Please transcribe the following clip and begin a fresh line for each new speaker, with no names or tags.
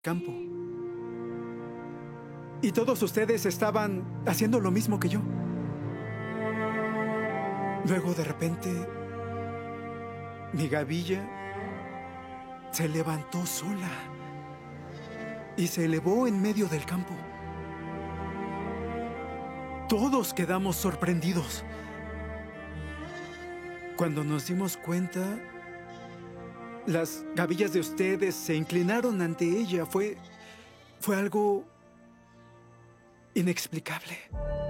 campo. Y todos ustedes estaban haciendo lo mismo que yo. Luego, de repente, mi gavilla se levantó sola y se elevó en medio del campo. Todos quedamos sorprendidos. Cuando nos dimos cuenta, las gavillas de ustedes se inclinaron ante ella. Fue algo inexplicable.